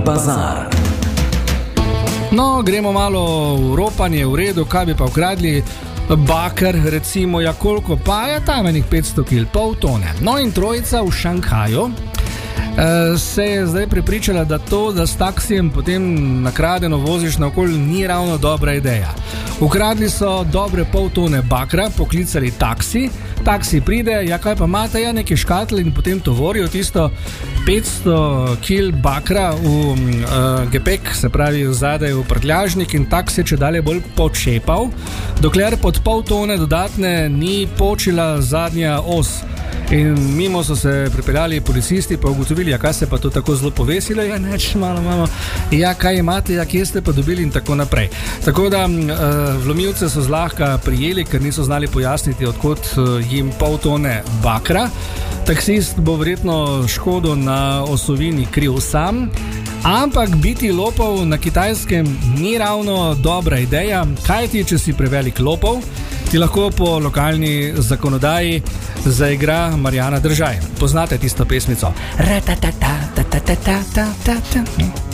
Bazar. No, gremo malo v ropanje, v redu, kaj bi pa ukradli? Baker, recimo, ja koliko pa je tam enih 500 kg, pol tone. No in trojica v Šanghaju se je zdaj prepričala, da to, da s taksijem potem nakradeno voziš naokoli, ni ravno dobra ideja. Ukradli so dobre pol tone bakra, poklicali taksi pride, ja kaj pa imate, ja neke škatle in potem tovorijo tisto 500 kg bakra v gepek, se pravi zadaj v prtljažnik, in taksi če dalje bolj počepal, dokler pod pol tone dodatne ni počila zadnja os. In mimo so se pripeljali policisti, pa ugotovili, ja kaj se pa to tako zelo povesilo, ja neč malo imamo, ja kaj imate, ja kje ste pa dobili in tako naprej. Tako da vlomilce so zlahka prijeli, ker niso znali pojasniti, odkot jim pol tone bakra. Taksist bo verjetno škodo na osovini kriv sam, ampak biti lopov na Kitajskem ni ravno dobra ideja, kajti če si prevelik lopov, ti lahko po lokalni zakonodaji zaigra Marjana Držaj. Poznate tisto pesmico?